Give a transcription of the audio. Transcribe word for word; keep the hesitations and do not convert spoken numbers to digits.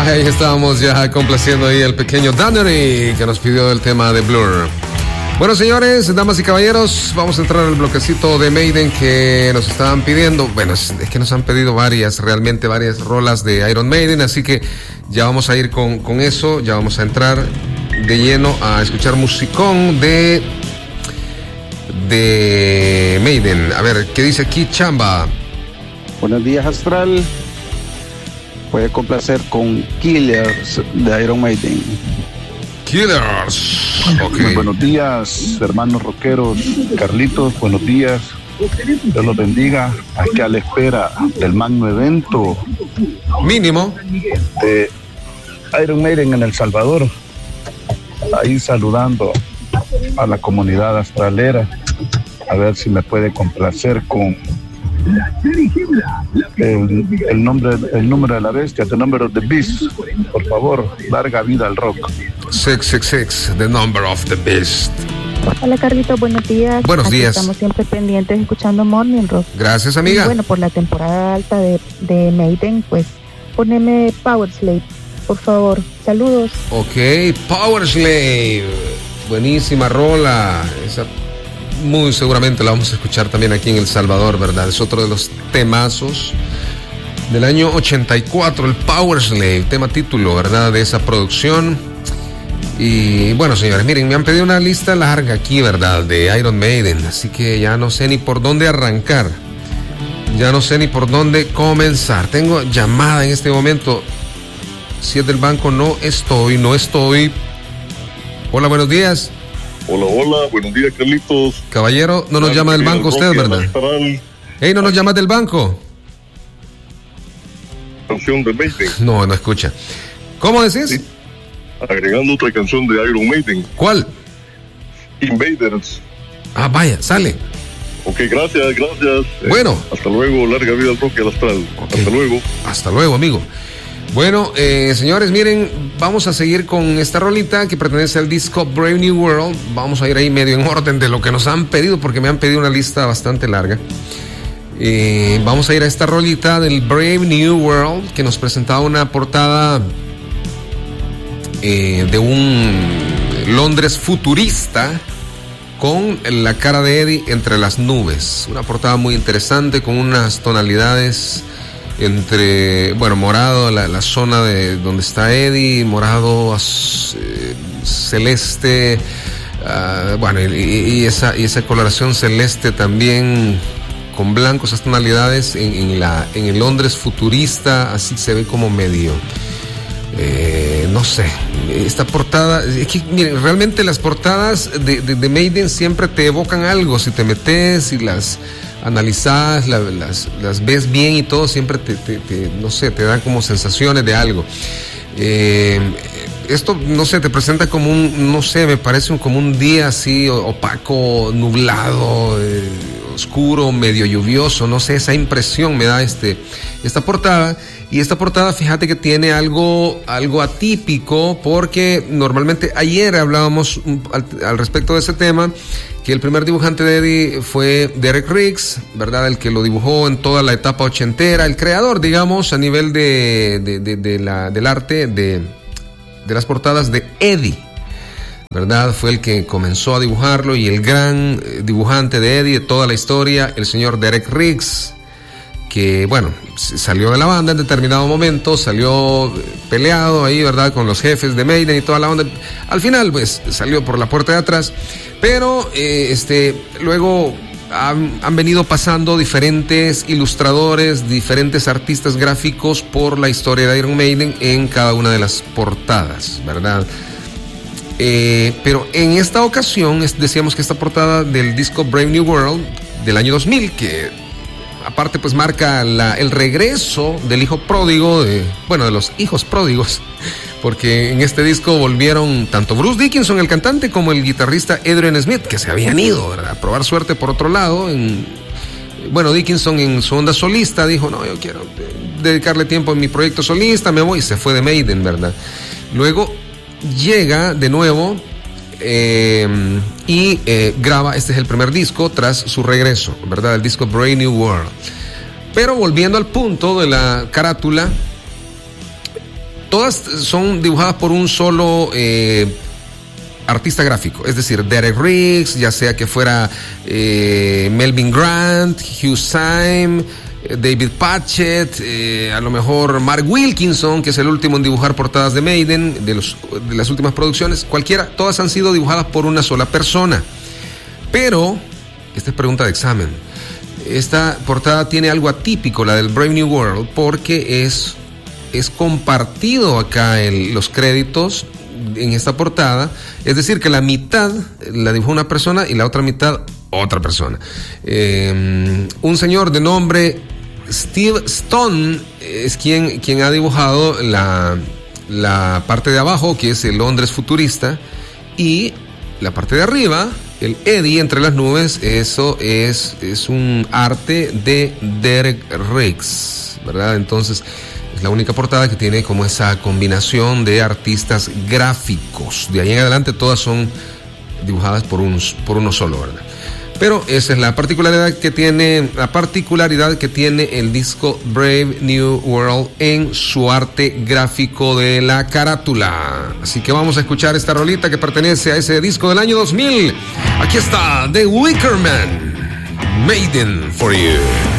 Ahí estábamos ya complaciendo ahí el pequeño Dannery que nos pidió el tema de Blur. Bueno, señores, damas y caballeros, vamos a entrar al bloquecito de Maiden que nos estaban pidiendo. Bueno, es, es que nos han pedido varias, realmente varias rolas de Iron Maiden, así que ya vamos a ir con, con eso, ya vamos a entrar de lleno a escuchar musicón de, de Maiden. A ver, ¿qué dice aquí Chamba? Buenos días, Astral. Puede complacer con Killers de Iron Maiden. Killers. Okay. Muy buenos días, hermanos rockeros. Carlitos, buenos días. Dios los bendiga. Aquí a la espera del magno evento mínimo de Iron Maiden en El Salvador. Ahí saludando a la comunidad astralera. A ver si me puede complacer con el, el nombre, el número de la bestia, the number of the beast. Por favor, larga vida al rock. seiscientos sesenta y seis, the number of the beast. Hola, Carlitos, buenos días. Buenos Aquí días. Estamos siempre pendientes escuchando Morning Rock. Gracias, amiga. Y bueno, por la temporada alta de, de Maiden, pues poneme Power Slave, por favor. Saludos. Ok, Power Slave. Buenísima rola. Esa muy seguramente la vamos a escuchar también aquí en El Salvador, ¿verdad? Es otro de los temazos del año ochenta y cuatro, el Power Slave, tema título, ¿verdad? De esa producción. Y bueno, señores, miren, me han pedido una lista larga aquí, ¿verdad? De Iron Maiden, así que ya no sé ni por dónde arrancar. Ya no sé ni por dónde comenzar. Tengo llamada en este momento. Si es del banco, no estoy, no estoy. Hola, buenos días. Hola, hola, buenos días, Carlitos. Caballero, no nos llama del banco usted, ¿verdad? Ey, ¿no nos llamas del banco? Canción de Maiden. No, no escucha. ¿Cómo decís? Sí. Agregando otra canción de Iron Maiden. ¿Cuál? Invaders. Ah, vaya, sale. Ok, gracias, gracias. Bueno. Eh, hasta luego, larga vida al rock y al astral. Okay. Hasta luego. Hasta luego, amigo. Bueno, eh, señores, miren, vamos a seguir con esta rolita que pertenece al disco Brave New World. Vamos a ir ahí medio en orden de lo que nos han pedido, porque me han pedido una lista bastante larga. Eh, vamos a ir a esta rolita del Brave New World, que nos presentaba una portada eh, de un Londres futurista con la cara de Eddie entre las nubes. Una portada muy interesante con unas tonalidades entre, bueno, morado, la, la zona de donde está Eddie, morado, eh, celeste, uh, bueno, y, y, esa, y esa coloración celeste también con blanco, esas tonalidades en, en, la, en el Londres futurista, así se ve como medio, eh, no sé, esta portada, es que miren, realmente las portadas de, de, de Maiden siempre te evocan algo, si te metes y las analizás, la, las, las ves bien y todo, siempre te, te, te, no sé, te dan como sensaciones de algo. Eh, esto, no sé, te presenta como un, no sé, me parece un, como un día así opaco, nublado, eh, oscuro, medio lluvioso, no sé, esa impresión me da este, esta portada. Y esta portada, fíjate que tiene algo, algo atípico, porque normalmente ayer hablábamos al, al respecto de ese tema, que el primer dibujante de Eddie fue Derek Riggs, ¿verdad? El que lo dibujó en toda la etapa ochentera, el creador, digamos, a nivel de, de, de, de la, del arte, de, de las portadas de Eddie, ¿verdad? Fue el que comenzó a dibujarlo, y el gran dibujante de Eddie de toda la historia, el señor Derek Riggs, que, bueno, salió de la banda en determinado momento, salió peleado ahí, ¿verdad?, con los jefes de Maiden y toda la onda. Al final, pues, salió por la puerta de atrás, pero eh, este, luego han, han venido pasando diferentes ilustradores, diferentes artistas gráficos por la historia de Iron Maiden en cada una de las portadas, ¿verdad? Eh, pero en esta ocasión, decíamos que esta portada del disco Brave New World del año dos mil, que aparte pues marca la, el regreso del hijo pródigo, de, bueno, de los hijos pródigos, porque en este disco volvieron tanto Bruce Dickinson, el cantante, como el guitarrista Adrian Smith, que se habían ido, ¿verdad?, a probar suerte por otro lado. En, bueno, Dickinson en su onda solista dijo, no, yo quiero dedicarle tiempo a mi proyecto solista, me voy, y se fue de Maiden, ¿verdad? Luego llega de nuevo Eh, y eh, graba, este es el primer disco tras su regreso, ¿verdad? El disco Brave New World. Pero volviendo al punto de la carátula, todas son dibujadas por un solo eh, artista gráfico, es decir, Derek Riggs, ya sea que fuera eh, Melvin Grant, Hugh Syme, David Patchett, eh, a lo mejor Mark Wilkinson, que es el último en dibujar portadas de Maiden, de, los, de las últimas producciones, cualquiera, todas han sido dibujadas por una sola persona. Pero, esta es pregunta de examen, esta portada tiene algo atípico, la del Brave New World, porque es, es compartido acá en los créditos en esta portada, es decir, que la mitad la dibujó una persona y la otra mitad otra persona. Eh, un señor de nombre Steve Stone es quien, quien ha dibujado la, la parte de abajo, que es el Londres futurista, y la parte de arriba, el Eddie entre las nubes, eso es, es un arte de Derek Riggs, ¿verdad? Entonces, es la única portada que tiene como esa combinación de artistas gráficos. De ahí en adelante todas son dibujadas por, un, por uno solo, ¿verdad? Pero esa es la particularidad que tiene, la particularidad que tiene el disco Brave New World en su arte gráfico de la carátula. Así que vamos a escuchar esta rolita que pertenece a ese disco del año dos mil. Aquí está The Wicker Man, Maiden for You.